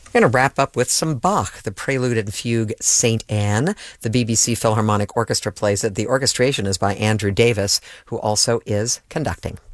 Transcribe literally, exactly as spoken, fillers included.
We're going to wrap up with some Bach, the Prelude and Fugue Saint Anne. The B B C Philharmonic Orchestra plays it. The orchestration is by Andrew Davis, who also is conducting.